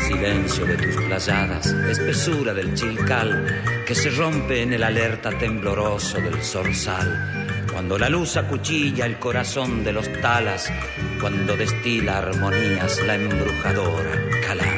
silencio de tus playadas, espesura del chilcal que se rompe en el alerta tembloroso del zorzal. Cuando la luz acuchilla el corazón de los talas, cuando destila armonías la embrujadora calada.